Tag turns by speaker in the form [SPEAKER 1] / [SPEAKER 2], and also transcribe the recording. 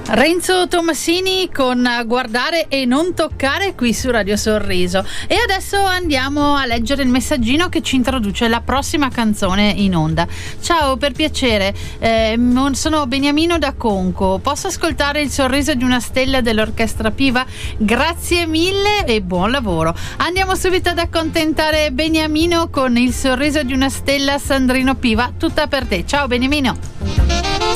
[SPEAKER 1] Renzo Tomassini con Guardare e non toccare qui su Radio Sorriso. E adesso andiamo a leggere il messaggino che ci introduce la prossima canzone in onda. Ciao, per piacere, sono Beniamino da Conco. Posso ascoltare Il sorriso di una stella dell'Orchestra Piva? Grazie mille e buon lavoro. Andiamo subito ad accontentare Beniamino con Il sorriso di una stella, Sandrino Piva, tutta per te. Ciao Beniamino.